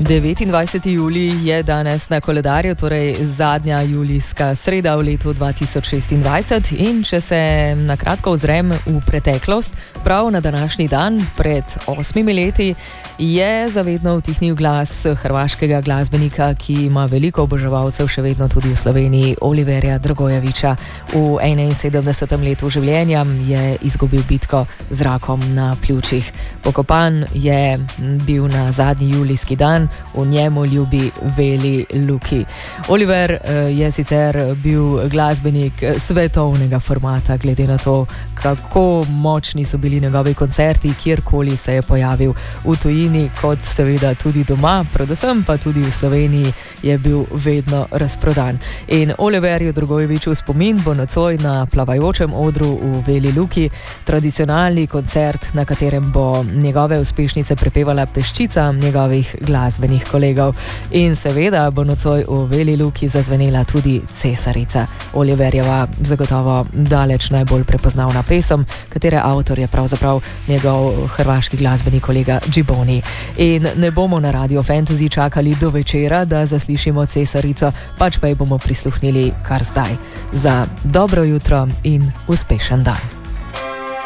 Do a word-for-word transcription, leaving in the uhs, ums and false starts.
devetindvajseti julij je danes na koledarju, torej zadnja julijska sreda v letu dva tisoč šestindvajset, in če se na kratko ozrem v preteklost, prav na današnji dan pred osmimi leti je zavedno utihnil glas hrvaškega glasbenika, ki ima veliko oboževalcev še vedno tudi v Sloveniji, Oliverja Dragojevića. V enainsedemdesetem letu življenja je izgubil bitko z rakom na pljučih. Pokopan je bil na zadnji julijski dan, v njemu ljubi Veli Luki. Oliver je sicer bil glasbenik svetovnega formata, glede na to, kako močni so bili njegovi koncerti, kjerkoli se je pojavil v tujini, kot seveda tudi doma, predvsem pa tudi v Sloveniji je bil vedno razprodan. In Oliverju Dragojeviću spomin bo nocoj na plavajočem odru v Veli Luki, tradicionalni koncert, na katerem bo njegove uspešnice prepevala peščica njegovih glasbenih kolegov. In seveda bo nocoj v Veli Luki zazvenela tudi Cesarica, Oliverjeva zagotovo daleč najbolj prepoznavna pesem, katere avtor je pravzaprav njegov hrvaški glasbeni kolega Džiboni. In ne bomo na Radio Fantasy čakali do večera, da zaslišimo Cesarico, pač pa ji bomo prisluhnili kar zdaj. Za dobro jutro in uspešen dan.